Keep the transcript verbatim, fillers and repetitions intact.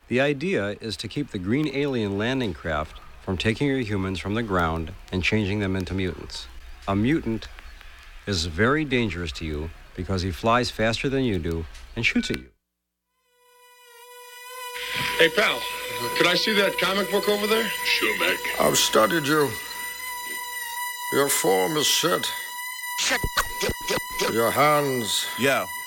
The idea is to keep the green alien landing craft from taking your humans from the ground and changing them into mutants. A mutant is very dangerous to you because he flies faster than you do and shoots at you. Hey, pal, could I see that comic book over there? Sure, Mac. I've studied you. Your form is shit. Shut Your hands. Yeah.